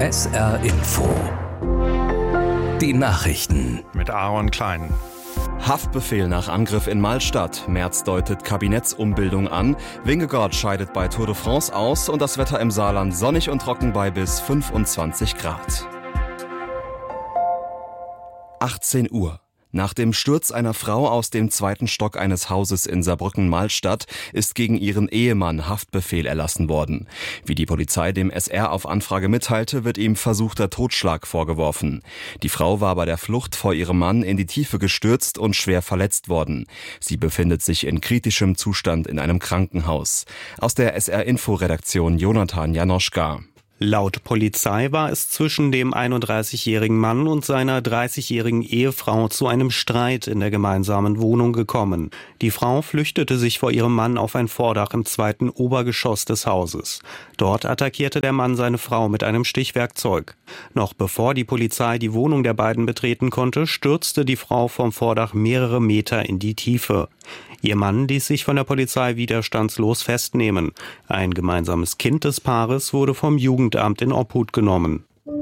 SR Info. Die Nachrichten. Mit Aaron Klein. Haftbefehl nach Angriff in Malstatt. Merz deutet Kabinettsumbildung an. Vingegaard scheidet bei Tour de France aus und das Wetter im Saarland sonnig und trocken bei bis 25 Grad. 18 Uhr. Nach dem Sturz einer Frau aus dem 2. Stock eines Hauses in Saarbrücken-Malstatt ist gegen ihren Ehemann Haftbefehl erlassen worden. Wie die Polizei dem SR auf Anfrage mitteilte, wird ihm versuchter Totschlag vorgeworfen. Die Frau war bei der Flucht vor ihrem Mann in die Tiefe gestürzt und schwer verletzt worden. Sie befindet sich in kritischem Zustand in einem Krankenhaus. Aus der SR-Info-Redaktion Jonathan Janoschka. Laut Polizei war es zwischen dem 31-jährigen Mann und seiner 30-jährigen Ehefrau zu einem Streit in der gemeinsamen Wohnung gekommen. Die Frau flüchtete sich vor ihrem Mann auf ein Vordach im 2. Obergeschoss des Hauses. Dort attackierte der Mann seine Frau mit einem Stichwerkzeug. Noch bevor die Polizei die Wohnung der beiden betreten konnte, stürzte die Frau vom Vordach mehrere Meter in die Tiefe. Ihr Mann ließ sich von der Polizei widerstandslos festnehmen. Ein gemeinsames Kind des Paares wurde vom Jugendamt in Obhut genommen.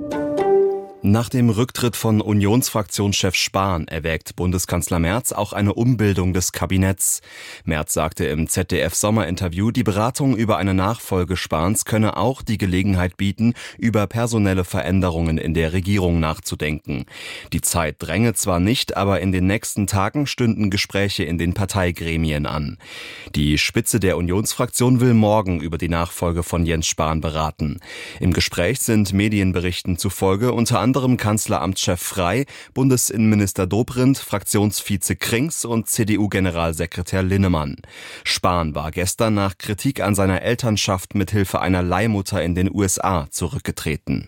Nach dem Rücktritt von Unionsfraktionschef Spahn erwägt Bundeskanzler Merz auch eine Umbildung des Kabinetts. Merz sagte im ZDF-Sommerinterview, die Beratung über eine Nachfolge Spahns könne auch die Gelegenheit bieten, über personelle Veränderungen in der Regierung nachzudenken. Die Zeit dränge zwar nicht, aber in den nächsten Tagen stünden Gespräche in den Parteigremien an. Die Spitze der Unionsfraktion will morgen über die Nachfolge von Jens Spahn beraten. Im Gespräch sind Medienberichten zufolge unter anderem Kanzleramtschef Frey, Bundesinnenminister Dobrindt, Fraktionsvize Krings und CDU-Generalsekretär Linnemann. Spahn war gestern nach Kritik an seiner Elternschaft mithilfe einer Leihmutter in den USA zurückgetreten.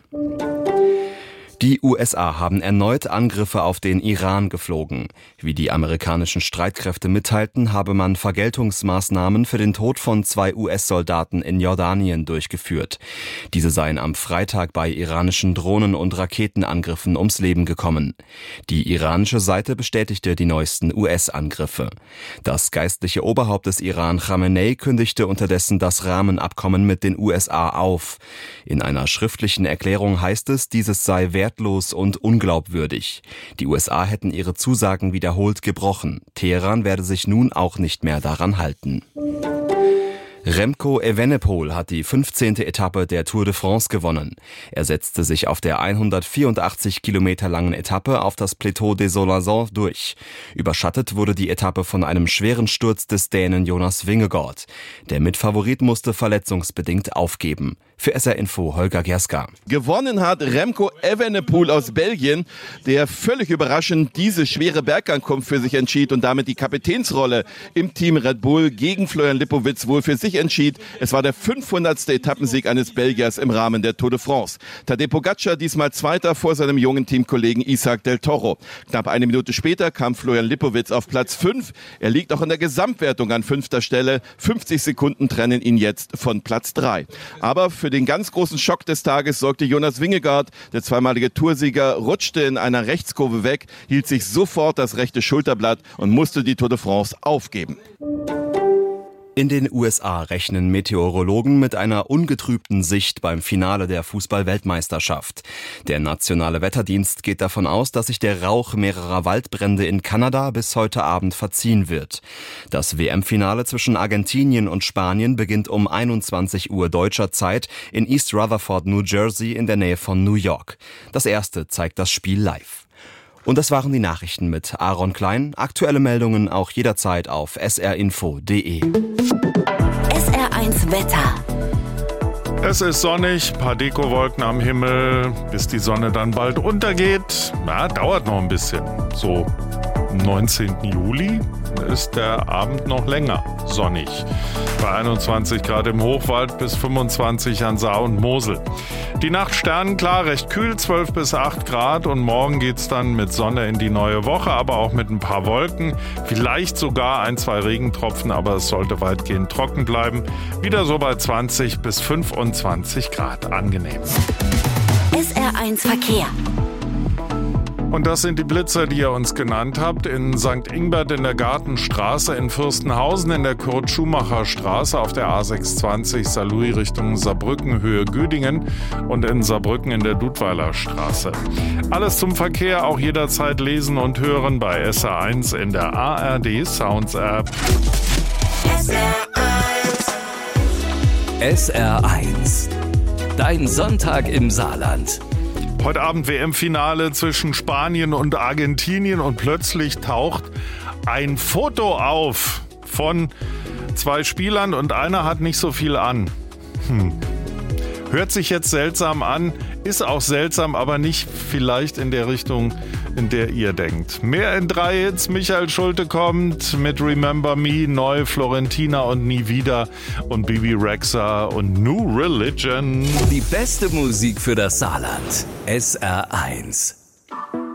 Die USA haben erneut Angriffe auf den Iran geflogen. Wie die amerikanischen Streitkräfte mitteilten, habe man Vergeltungsmaßnahmen für den Tod von 2 US-Soldaten in Jordanien durchgeführt. Diese seien am Freitag bei iranischen Drohnen- und Raketenangriffen ums Leben gekommen. Die iranische Seite bestätigte die neuesten US-Angriffe. Das geistliche Oberhaupt des Iran, Khamenei, kündigte unterdessen das Rahmenabkommen mit den USA auf. In einer schriftlichen Erklärung heißt es, dieses sei wertlos und unglaubwürdig. Die USA hätten ihre Zusagen wiederholt gebrochen. Teheran werde sich nun auch nicht mehr daran halten. Remco Evenepoel hat die 15. Etappe der Tour de France gewonnen. Er setzte sich auf der 184 Kilometer langen Etappe auf das Plateau des Solançons durch. Überschattet wurde die Etappe von einem schweren Sturz des Dänen Jonas Vingegaard. Der Mitfavorit musste verletzungsbedingt aufgeben. Für SR Info Holger Gerska. Gewonnen hat Remco Evenepoel aus Belgien, der völlig überraschend diese schwere Bergankunft für sich entschied und damit die Kapitänsrolle im Team Red Bull gegen Florian Lipowitz wohl für sich entschied. Es war der 500. Etappensieg eines Belgiers im Rahmen der Tour de France. Tadej Pogačar diesmal Zweiter vor seinem jungen Teamkollegen Isaac del Toro. Knapp eine Minute später kam Florian Lipowitz auf Platz 5. Er liegt auch in der Gesamtwertung an 5. Stelle. 50 Sekunden trennen ihn jetzt von Platz 3. Aber für den ganz großen Schock des Tages sorgte Jonas Vingegaard. Der zweimalige Toursieger rutschte in einer Rechtskurve weg, hielt sich sofort das rechte Schulterblatt und musste die Tour de France aufgeben. In den USA rechnen Meteorologen mit einer ungetrübten Sicht beim Finale der Fußball-Weltmeisterschaft. Der nationale Wetterdienst geht davon aus, dass sich der Rauch mehrerer Waldbrände in Kanada bis heute Abend verziehen wird. Das WM-Finale zwischen Argentinien und Spanien beginnt um 21 Uhr deutscher Zeit in East Rutherford, New Jersey in der Nähe von New York. Das erste zeigt das Spiel live. Und das waren die Nachrichten mit Aaron Klein. Aktuelle Meldungen auch jederzeit auf srinfo.de. SR1 Wetter. Es ist sonnig, paar Dekowolken am Himmel, bis die Sonne dann bald untergeht. Ja, dauert noch ein bisschen. So am 19. Juli ist der Abend noch länger sonnig. Bei 21 Grad im Hochwald bis 25 an Saar und Mosel. Die Nacht sternenklar, recht kühl, 12 bis 8 Grad und morgen geht's dann mit Sonne in die neue Woche, aber auch mit ein paar Wolken, vielleicht sogar 1, 2 Regentropfen, aber es sollte weitgehend trocken bleiben. Wieder so bei 20 bis 25 Grad, angenehm. SR1 Verkehr. Und das sind die Blitzer, die ihr uns genannt habt. In St. Ingbert in der Gartenstraße, in Fürstenhausen in der Kurt-Schumacher-Straße, auf der A620 Saarlouis Richtung Saarbrücken, Höhe Güdingen und in Saarbrücken in der Dudweiler Straße. Alles zum Verkehr auch jederzeit lesen und hören bei SR1 in der ARD Sounds App. SR1. Dein Sonntag im Saarland. Heute Abend WM-Finale zwischen Spanien und Argentinien und plötzlich taucht ein Foto auf von 2 Spielern und einer hat nicht so viel an. Hört sich jetzt seltsam an, ist auch seltsam, aber nicht vielleicht in der Richtung, in der ihr denkt. Mehr in 3 Hits. Michael Schulte kommt mit Remember Me, neu Florentina und Nie Wieder und Bibi Rexha und New Religion. Die beste Musik für das Saarland. SR1.